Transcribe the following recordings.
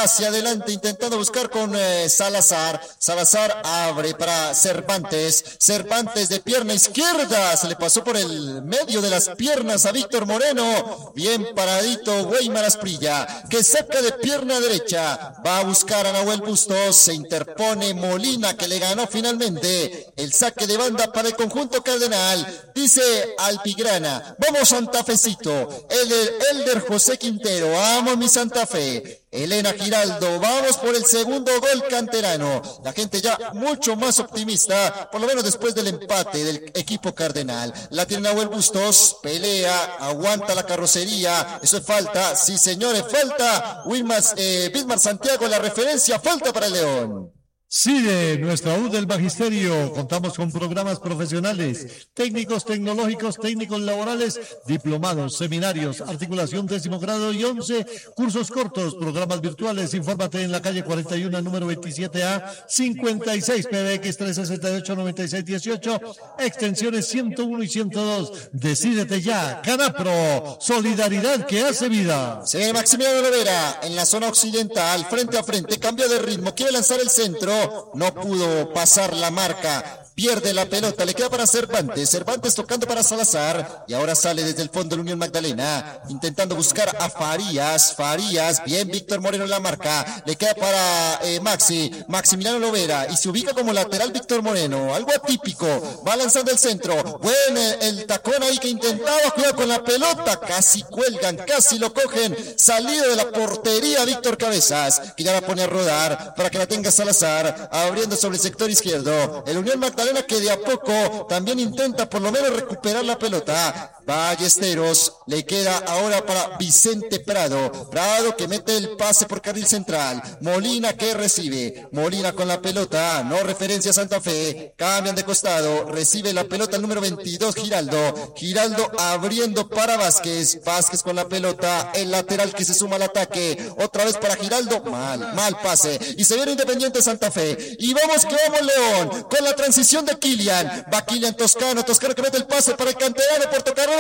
hacia adelante intentando buscar con Salazar. Salazar abre para Cervantes. Cervantes de pierna izquierda. Se le pasó por el medio de las piernas a Víctor Moreno. Bien paradito Weimar Asprilla, que saca de pierna derecha. Va a buscar a Nahuel Bustos. Se interpone Molina, que le ganó finalmente el saque de banda para el conjunto cardenal. Dice Alpigrana: vamos Santafecito. Elder José Quintero: vamos mi Santa Fe. Elena Giraldo: vamos por el segundo gol canterano. La gente ya mucho más optimista, por lo menos después del empate del equipo cardenal. La tiene Nahuel Bustos, pelea, aguanta la carrocería. Eso es falta, sí señores, falta. Bismar Santiago, la referencia, falta para el León. Sigue nuestra U del Magisterio. Contamos con programas profesionales, técnicos tecnológicos, técnicos laborales, diplomados, seminarios, articulación 10º grado y 11, cursos cortos, programas virtuales. Infórmate en la calle 41, número 27A, 56, PBX 368-9618, extensiones 101 y 102. Decídete ya. Canapro, solidaridad que hace vida. Se ve Maximiliano Lovera en la zona occidental, frente a frente, cambio de ritmo, quiere lanzar el centro. No pudo pasar la marca. Pierde la pelota, le queda para Cervantes. Cervantes tocando para Salazar. Y ahora sale desde el fondo la Unión Magdalena, intentando buscar a Farías. Farías, bien, Víctor Moreno en la marca. Le queda para Maximiliano Lovera. Y se ubica como lateral Víctor Moreno. Algo atípico. Va lanzando el centro. Bueno, el tacón ahí que intentaba. Cuidado con la pelota. Casi cuelgan, casi lo cogen. Salido de la portería Víctor Cabezas, que ya la pone a rodar para que la tenga Salazar. Abriendo sobre el sector izquierdo. El Unión Magdalena, que de a poco también intenta por lo menos recuperar la pelota. Ballesteros, le queda ahora para Vicente Prado. Prado que mete el pase por carril central. Molina que recibe. Molina con la pelota, no referencia a Santa Fe. Cambian de costado, recibe la pelota el número 22 Giraldo. Giraldo abriendo para Vázquez. Vázquez con la pelota, el lateral que se suma al ataque. Otra vez para Giraldo, mal pase. Y se viene Independiente Santa Fe. Y vamos que vamos León, con la transición de Kilian. Va Kilian Toscano que mete el pase para el canterano, Portocarrero,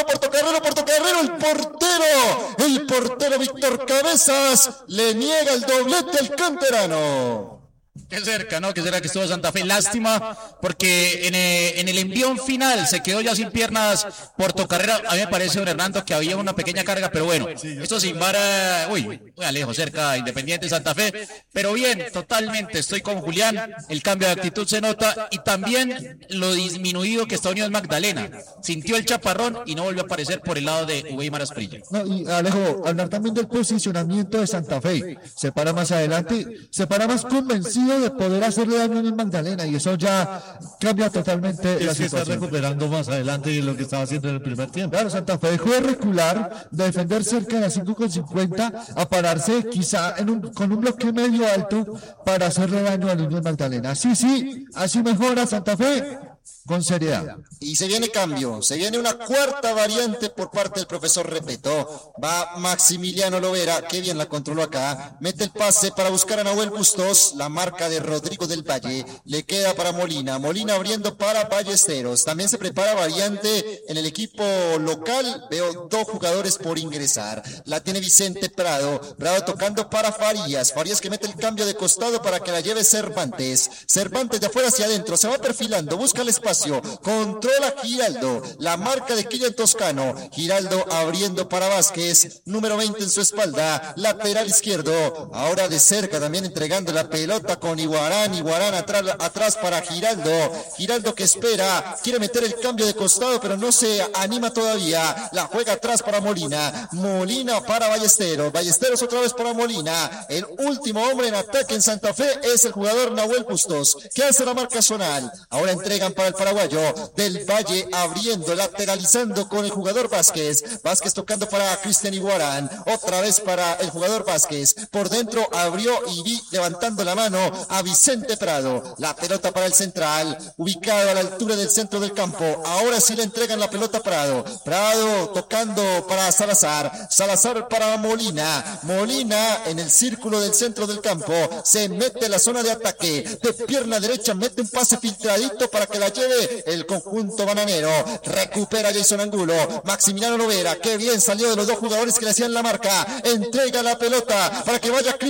el portero Víctor Cabezas le niega el doblete al canterano. Qué cerca, ¿no? Qué cerca que estuvo Santa Fe. Lástima, porque en el envión final se quedó ya sin piernas Portocarrero. A mí me parece, don Hernando, que había una pequeña carga, pero bueno, esto sin vara, muy lejos, cerca, Independiente Santa Fe. Pero bien, totalmente, estoy con Julián. El cambio de actitud se nota y también lo disminuido que está Unión Magdalena. Sintió el chaparrón y no volvió a aparecer por el lado de Weimar Asprilla. No, y Alejo, hablar también del posicionamiento de Santa Fe. Se para más adelante, se para más convencido de poder hacerle daño a Unión Magdalena, y eso ya cambia totalmente la situación. Está recuperando más adelante de lo que estaba haciendo en el primer tiempo. Claro, Santa Fe dejó de recular, de defender cerca de las 5,50 a pararse quizá con un bloque medio alto para hacerle daño a la Unión Magdalena. Sí, así mejora Santa Fe con seriedad. Y se viene cambio, se viene una cuarta variante por parte del profesor Repeto. Va Maximiliano Lovera, que bien la controló acá, mete el pase para buscar a Nahuel Bustos, la marca de Rodrigo del Valle, le queda para Molina abriendo para Ballesteros. También se prepara variante en el equipo local, veo 2 jugadores por ingresar. La tiene Vicente Prado tocando para Farías que mete el cambio de costado para que la lleve Cervantes de afuera hacia adentro, se va perfilando, busca el espacio, controla Giraldo, la marca de Kilian Toscano. Giraldo abriendo para Vázquez, número 20 en su espalda, lateral izquierdo, ahora de cerca también entregando la pelota con Iguarán atrás para Giraldo que espera, quiere meter el cambio de costado pero no se anima todavía, la juega atrás para Molina para Ballesteros otra vez para Molina. El último hombre en ataque en Santa Fe es el jugador Nahuel Bustos, que hace la marca zonal. Ahora entregan para el paraguayo del Valle, abriendo, lateralizando con el jugador Vázquez tocando para Cristian Iguarán, otra vez para el jugador Vázquez, por dentro abrió y vi levantando la mano a Vicente Prado, la pelota para el central, ubicado a la altura del centro del campo. Ahora sí le entregan la pelota a Prado tocando para Salazar para Molina en el círculo del centro del campo, se mete en la zona de ataque, de pierna derecha mete un pase filtradito para que la lleve el conjunto bananero. Recupera Jason Angulo, Maximiliano Lovera, que bien salió de los 2 jugadores que le hacían la marca, entrega la pelota para que vaya